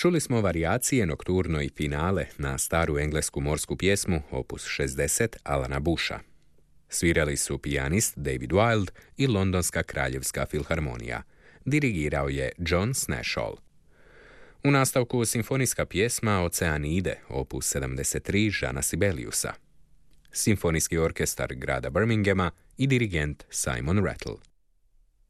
Čuli smo varijacije, nokturno i finale na staru englesku morsku pjesmu opus 60 Alana Busha. Svirali su pijanist David Wild i Londonska kraljevska filharmonija. Dirigirao je John Snashall. U nastavku simfonijska pjesma Oceanide, opus 73 Jeana Sibeliusa. Simfonijski orkestar grada Birminghama i dirigent Simon Rattle.